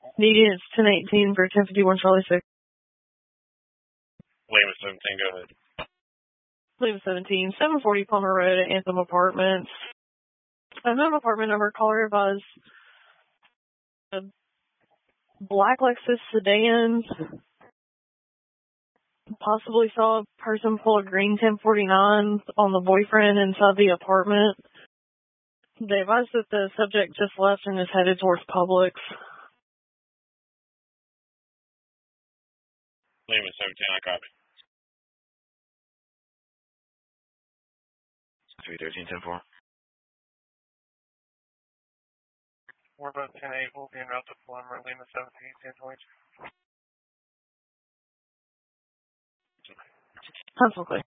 Needed 1018 for 1051 Charlie 6. Lima 17, go ahead. Lima 17, 740 Palmer Road at Anthem Apartments. Unknown apartment number, caller advised a black Lexus sedan. Possibly saw a person pull a green 1049 on the boyfriend inside the apartment. They advised that the subject just left and is headed towards Publix. Lima 17, I copy. 313-10-4. We're about 10-8, we'll be en route to Palmer, Lima 17, 10-22. That's okay.